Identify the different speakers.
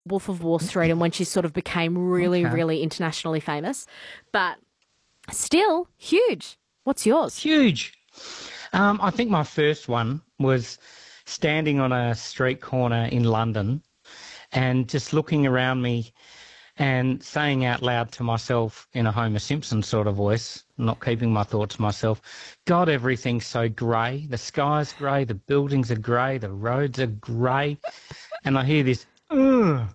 Speaker 1: Wolf of Wall Street and when she sort of became really,
Speaker 2: Okay.
Speaker 1: really internationally famous. But still huge. What's yours?
Speaker 2: Huge. I think my first one was standing on a street corner in London and just looking around me and saying out loud to myself in a Homer Simpson sort of voice, not keeping my thoughts to myself, God, everything's so grey. The sky's grey, the buildings are grey, the roads are grey. And I hear this, ugh.